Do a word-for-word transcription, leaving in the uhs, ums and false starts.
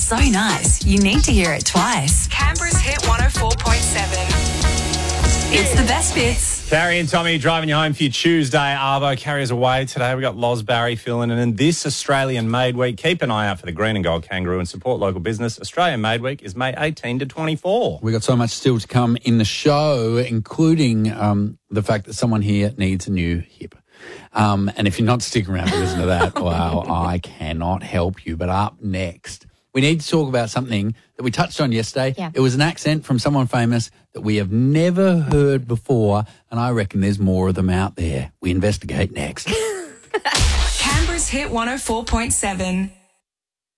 so nice, you need to hear it twice. Canberra's Hit one oh four point seven. It's the best bits. Carrie and Tommy driving you home for your Tuesday. Arvo, Carrier's away today. We've got Loz Barry filling in. And this Australian Made Week, keep an eye out for the green and gold kangaroo and support local business. Australian Made Week is May eighteenth to twenty-four. We've got so much still to come in the show, including um, the fact that someone here needs a new hip. Um, and if you're not sticking around to listen to that, wow, I cannot help you. But up next, we need to talk about something that we touched on yesterday. Yeah. It was an accent from someone famous that we have never heard before, and I reckon there's more of them out there. We investigate next. Canberra's Hit one oh four point seven.